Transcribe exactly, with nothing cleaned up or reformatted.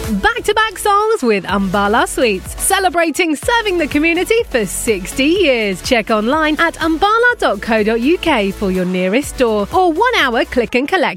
Back-to-back songs with Umbala Sweets, celebrating serving the community for sixty years. Check online at umbala dot co dot uk for your nearest store or one hour click and collect